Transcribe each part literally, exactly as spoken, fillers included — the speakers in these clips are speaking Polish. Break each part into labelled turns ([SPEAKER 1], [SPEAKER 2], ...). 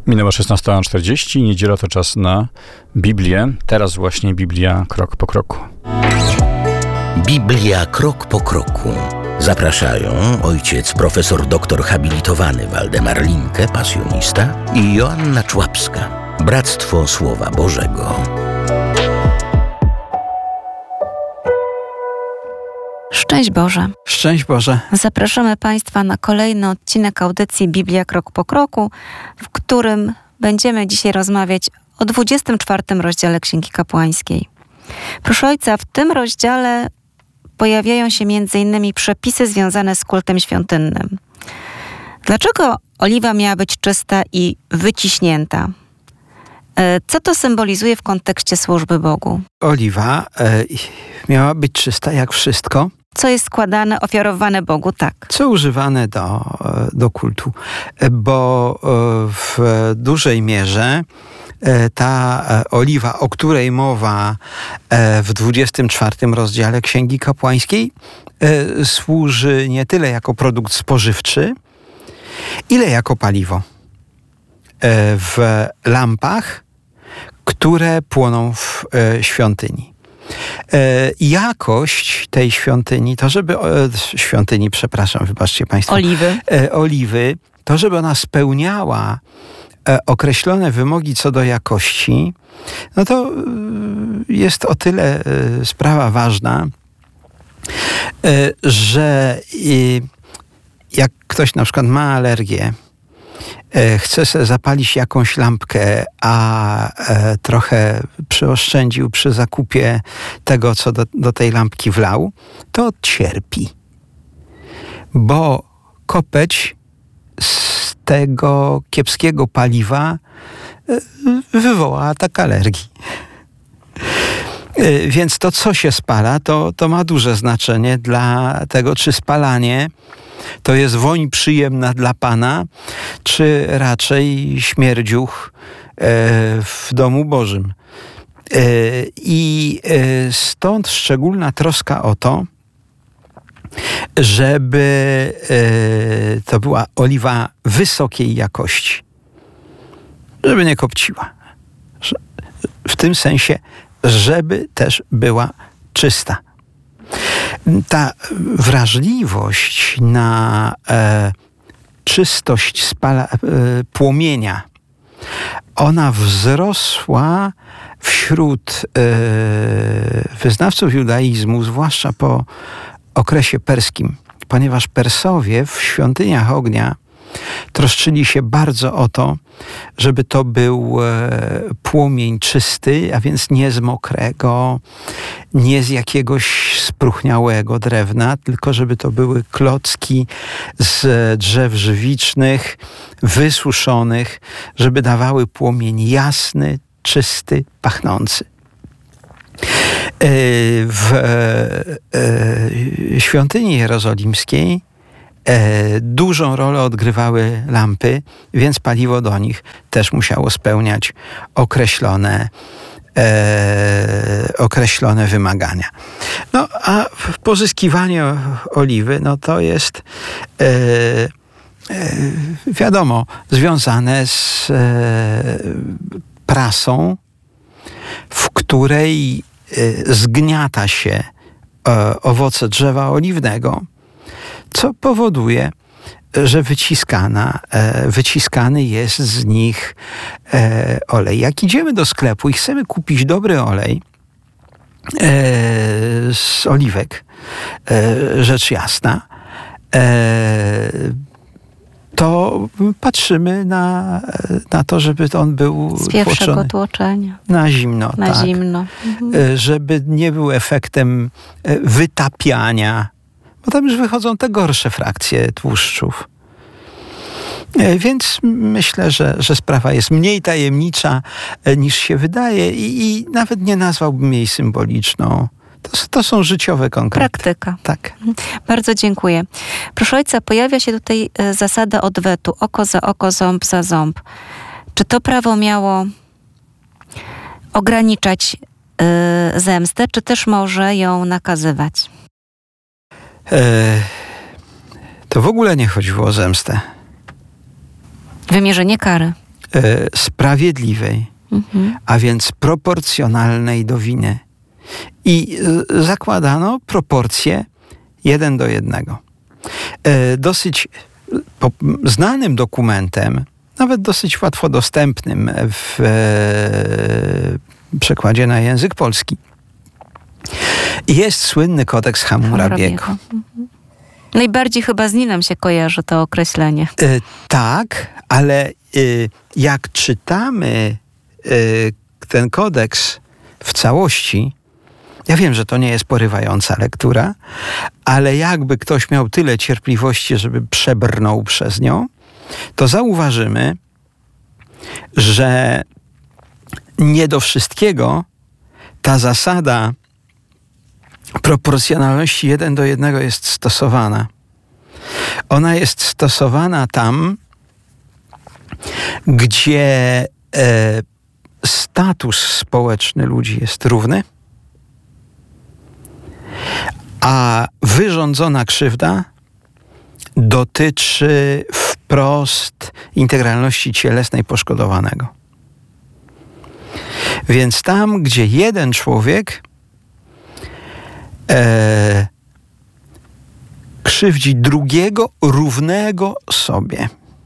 [SPEAKER 1] Minęła szesnasta czterdzieści, niedziela to czas na Biblię. Teraz właśnie Biblia krok po kroku.
[SPEAKER 2] Biblia krok po kroku. Zapraszają ojciec profesor doktor habilitowany Waldemar Linke, pasjonista, i Joanna Człapska, Bractwo Słowa Bożego.
[SPEAKER 3] Szczęść Boże.
[SPEAKER 4] Szczęść Boże.
[SPEAKER 3] Zapraszamy Państwa na kolejny odcinek audycji Biblia krok po kroku, w którym będziemy dzisiaj rozmawiać o dwudziestym czwartym rozdziale Księgi Kapłańskiej. Proszę Ojca, w tym rozdziale pojawiają się między innymi przepisy związane z kultem świątynnym. Dlaczego oliwa miała być czysta i wyciśnięta? Co to symbolizuje w kontekście służby Bogu?
[SPEAKER 4] Oliwa e, miała być czysta jak wszystko,
[SPEAKER 3] Co jest składane, ofiarowane Bogu, tak.
[SPEAKER 4] co używane do, do kultu. Bo w dużej mierze ta oliwa, o której mowa w dwudziestym czwartym rozdziale Księgi Kapłańskiej, służy nie tyle jako produkt spożywczy, ile jako paliwo w lampach, które płoną w świątyni. Jakość tej świątyni, to żeby... Świątyni, przepraszam, wybaczcie Państwo.
[SPEAKER 3] Oliwy.
[SPEAKER 4] Oliwy, to żeby ona spełniała określone wymogi co do jakości, no to jest o tyle sprawa ważna, że jak ktoś na przykład ma alergię, chce sobie zapalić jakąś lampkę, a trochę przyoszczędził przy zakupie tego, co do, do tej lampki wlał, to cierpi. Bo kopeć z tego kiepskiego paliwa wywoła atak alergii. Więc to, co się spala, to, to ma duże znaczenie dla tego, czy spalanie to jest woń przyjemna dla Pana, czy raczej śmierdziuch w domu Bożym. I stąd szczególna troska o to, żeby to była oliwa wysokiej jakości. Żeby nie kopciła. W tym sensie, żeby też była czysta. Ta wrażliwość na e, czystość spala, e, płomienia, ona wzrosła wśród e, wyznawców judaizmu, zwłaszcza po okresie perskim, ponieważ Persowie w świątyniach ognia troszczyli się bardzo o to, żeby to był e, płomień czysty, a więc nie z mokrego, nie z jakiegoś spróchniałego drewna, tylko żeby to były klocki z drzew żywicznych, wysuszonych, żeby dawały płomień jasny, czysty, pachnący. W e, świątyni jerozolimskiej E, dużą rolę odgrywały lampy, więc paliwo do nich też musiało spełniać określone, e, określone wymagania. No a pozyskiwanie oliwy, no to jest e, e, wiadomo, związane z e, prasą, w której e, zgniata się e, owoce drzewa oliwnego, co powoduje, że wyciskana, wyciskany jest z nich olej. Jak idziemy do sklepu i chcemy kupić dobry olej z oliwek, rzecz jasna, to patrzymy na, na to, żeby on był
[SPEAKER 3] z pierwszego
[SPEAKER 4] tłoczony
[SPEAKER 3] tłoczenia.
[SPEAKER 4] Na zimno.
[SPEAKER 3] Na
[SPEAKER 4] tak.
[SPEAKER 3] zimno. Mhm.
[SPEAKER 4] Żeby nie był efektem wytapiania, bo tam już wychodzą te gorsze frakcje tłuszczów. Więc myślę, że, że sprawa jest mniej tajemnicza niż się wydaje i, i nawet nie nazwałbym jej symboliczną. To, to są życiowe konkrety.
[SPEAKER 3] Praktyka.
[SPEAKER 4] Tak.
[SPEAKER 3] Bardzo dziękuję. Proszę Ojca, pojawia się tutaj zasada odwetu. Oko za oko, ząb za ząb. Czy to prawo miało ograniczać y, zemstę, czy też może ją nakazywać?
[SPEAKER 4] To w ogóle nie chodziło o zemstę.
[SPEAKER 3] Wymierzenie kary.
[SPEAKER 4] e, sprawiedliwej,
[SPEAKER 3] Mhm.
[SPEAKER 4] a więc proporcjonalnej do winy. I e, zakładano proporcje jeden do jednego. E, dosyć po, znanym dokumentem, nawet dosyć łatwo dostępnym w e, przekładzie na język polski, jest słynny kodeks Hammurabiego.
[SPEAKER 3] Mhm. Najbardziej chyba z nim nam się kojarzy to określenie.
[SPEAKER 4] E, tak, ale e, jak czytamy e, ten kodeks w całości, ja wiem, że to nie jest porywająca lektura, ale jakby ktoś miał tyle cierpliwości, żeby przebrnął przez nią, to zauważymy, że nie do wszystkiego ta zasada proporcjonalności jeden do jednego jest stosowana. Ona jest stosowana tam, gdzie e, status społeczny ludzi jest równy, a wyrządzona krzywda dotyczy wprost integralności cielesnej poszkodowanego. Więc tam, gdzie jeden człowiek e, krzywdzi drugiego równego sobie.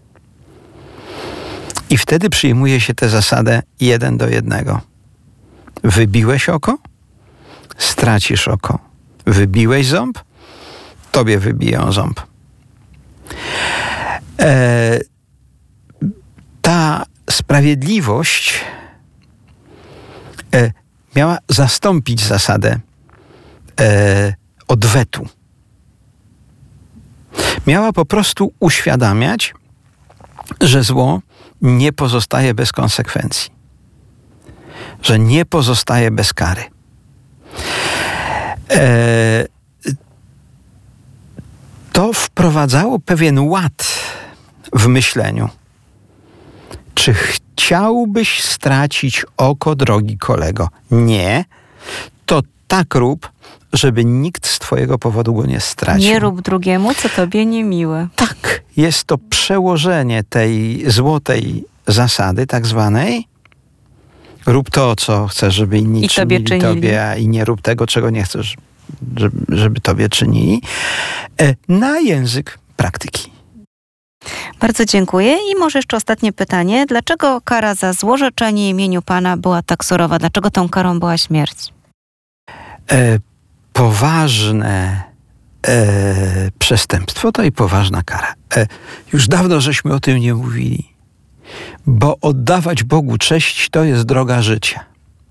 [SPEAKER 4] I wtedy przyjmuje się tę zasadę jeden do jednego. Wybiłeś oko? Stracisz oko. Wybiłeś ząb? Tobie wybiją ząb. E, ta sprawiedliwość e, miała zastąpić zasadę e, odwetu. Miała po prostu uświadamiać, że zło nie pozostaje bez konsekwencji. Że nie pozostaje bez kary. E, to wprowadzało pewien ład w myśleniu. Czy chciałbyś stracić oko, drogi kolego? Nie. To tak rób, żeby nikt z twojego powodu go nie stracił.
[SPEAKER 3] Nie rób drugiemu, co tobie niemiłe.
[SPEAKER 4] Tak. Jest to przełożenie tej złotej zasady, tak zwanej. Rób to, co chcesz, żeby inni
[SPEAKER 3] I tobie
[SPEAKER 4] czynili
[SPEAKER 3] czynili.
[SPEAKER 4] tobie, a i nie rób tego, czego nie chcesz, żeby, żeby tobie czynili. E, na język praktyki.
[SPEAKER 3] Bardzo dziękuję. I może jeszcze ostatnie pytanie. Dlaczego kara za złorzeczenie imieniu Pana była tak surowa? Dlaczego tą karą była śmierć?
[SPEAKER 4] E, poważne e, przestępstwo to i poważna kara. E, już dawno żeśmy o tym nie mówili. Bo oddawać Bogu cześć to jest droga życia.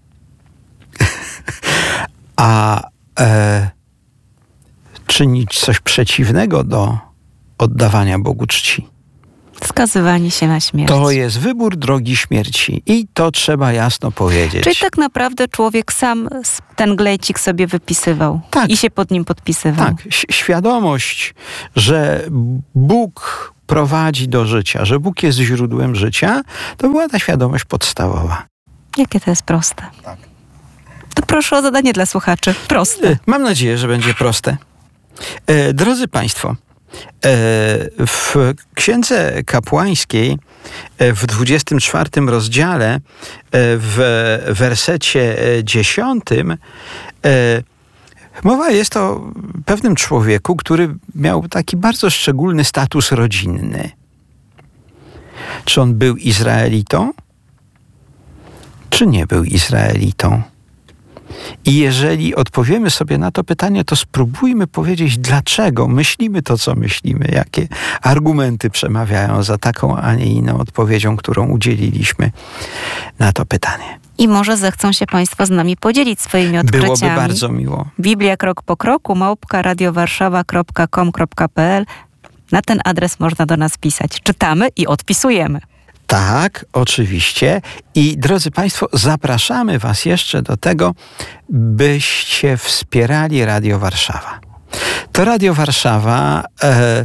[SPEAKER 4] A e, czynić coś przeciwnego do oddawania Bogu czci,
[SPEAKER 3] Skazywanie się na śmierć.
[SPEAKER 4] to jest wybór drogi śmierci. I to trzeba jasno powiedzieć.
[SPEAKER 3] Czyli tak naprawdę człowiek sam s- ten glejcik sobie wypisywał.
[SPEAKER 4] Tak.
[SPEAKER 3] I się pod nim podpisywał.
[SPEAKER 4] Tak, ś- świadomość, że Bóg prowadzi do życia, że Bóg jest źródłem życia, to była ta świadomość podstawowa.
[SPEAKER 3] Jakie to jest proste.
[SPEAKER 4] Tak.
[SPEAKER 3] To proszę o zadanie dla słuchaczy. Proste.
[SPEAKER 4] E, Mam nadzieję, że będzie proste. E, drodzy Państwo, e, w Księdze Kapłańskiej e, w dwudziestym czwartym rozdziale, e, w wersecie e, dziesiątym, e, mowa jest o pewnym człowieku, który miał taki bardzo szczególny status rodzinny. Czy on był Izraelitą? Czy nie był Izraelitą? I jeżeli odpowiemy sobie na to pytanie, to spróbujmy powiedzieć, dlaczego myślimy to, co myślimy, jakie argumenty przemawiają za taką, a nie inną odpowiedzią, którą udzieliliśmy na to pytanie.
[SPEAKER 3] I może zechcą się Państwo z nami podzielić swoimi odkryciami.
[SPEAKER 4] Byłoby bardzo miło.
[SPEAKER 3] Biblia krok po kroku, małpka radiowarszawa kropka com kropka p l. Na ten adres można do nas pisać. Czytamy i odpisujemy.
[SPEAKER 4] Tak, oczywiście. I drodzy Państwo, zapraszamy Was jeszcze do tego, byście wspierali Radio Warszawa. To Radio Warszawa e, e,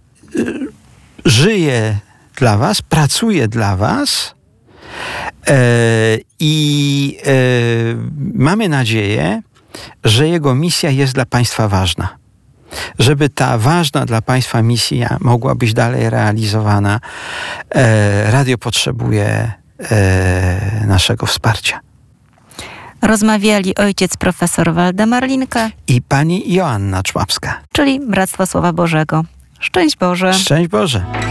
[SPEAKER 4] żyje dla Was, pracuje dla Was e, i e, mamy nadzieję, że jego misja jest dla Państwa ważna. żeby ta ważna dla Państwa misja mogła być dalej realizowana, e, radio potrzebuje e, naszego wsparcia.
[SPEAKER 3] Rozmawiali ojciec profesor Waldemar Linke
[SPEAKER 4] I pani Joanna Człapska.
[SPEAKER 3] czyli Bractwo Słowa Bożego. Szczęść Boże!
[SPEAKER 4] Szczęść Boże!